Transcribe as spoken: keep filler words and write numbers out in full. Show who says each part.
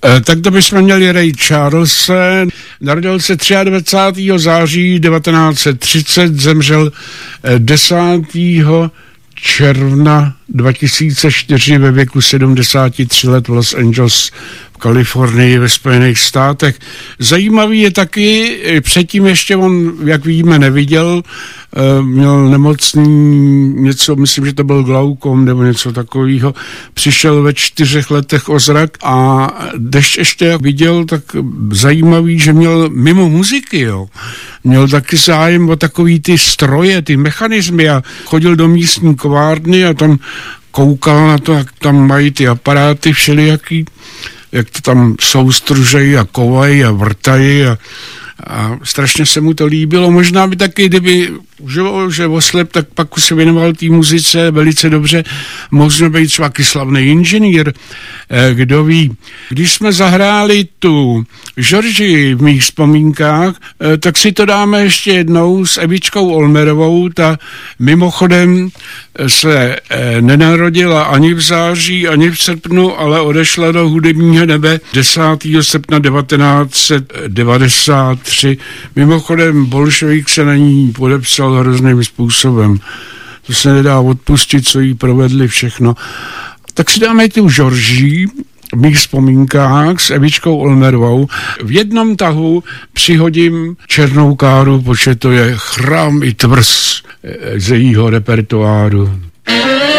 Speaker 1: Tak to bychom měli Ray Charles. Narodil se dvacátého třetího září devatenáct set třicet, zemřel desátého června dva tisíce čtyři ve věku sedmdesáti tří let v Los Angeles v Kalifornii ve Spojených státech. Zajímavý je taky, předtím ještě on, jak víme, neviděl, měl nemocný něco, myslím, že to byl glaukom nebo něco takového. Přišel ve čtyřech letech o zrak a když ještě viděl, tak zajímavý, že měl mimo muziky, jo. Měl taky zájem o takový ty stroje, ty mechanismy a chodil do místní kovárny a tam koukal na to, jak tam mají ty aparáty všelijaký, jak to tam soustružejí a kovají a vrtají a, a strašně se mu to líbilo. Možná by taky, kdyby že, že oslep, tak pak se věnoval té muzice velice dobře. Možná být třeba slavný inženýr, kdo ví. Když jsme zahráli tu Georgii v mých vzpomínkách, tak si to dáme ještě jednou s Evičkou Olmerovou. Ta mimochodem se nenarodila ani v září, ani v srpnu, ale odešla do hudebního nebe desátého srpna devatenáct set devadesát tři. Mimochodem bolševik se na ní podepsal hrozným způsobem. To se nedá odpustit, co jí provedli všechno. Tak si dáme tu Georgii v mých vzpomínkách s Evičkou Olmerovou. V jednom tahu přihodím Černou káru, protože to je chrám i tvrz z jejího repertoáru.